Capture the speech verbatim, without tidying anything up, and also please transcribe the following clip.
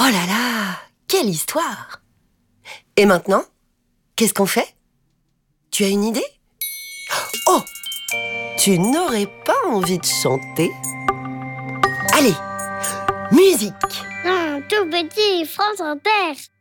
Oh là là, quelle histoire! Et maintenant, qu'est-ce qu'on fait? Tu as une idée? Oh! Tu n'aurais pas envie de chanter? Allez, musique! Non, tout petit, France Inter.